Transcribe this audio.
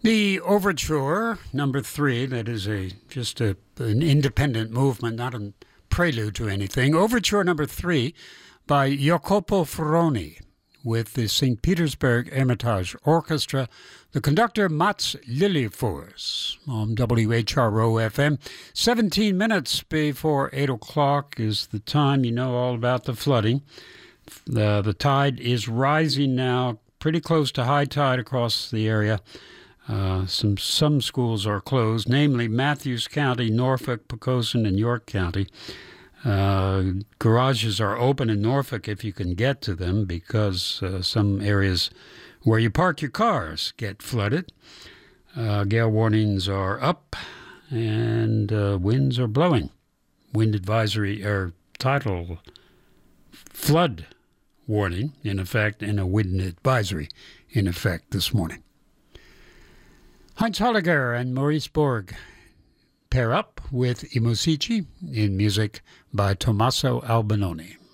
The Overture, number 3, that is an independent movement, not a prelude to anything. Overture number 3 by Jacopo Foroni with the St. Petersburg Hermitage Orchestra. The conductor, Mats Lilliefors, on WHRO-FM. 17 minutes before 8 o'clock is the time. You know all about the flooding. The tide is rising now, pretty close to high tide across the area. Some schools are closed, namely Matthews County, Norfolk, Poquoson, and York County. Garages are open in Norfolk if you can get to them, because some areas where you park your cars get flooded. Gale warnings are up, and winds are blowing. Wind advisory or tidal flood warning in effect, and a wind advisory in effect this morning. Heinz Holliger and Maurice Borg pair up with I Musici in music by Tommaso Albinoni.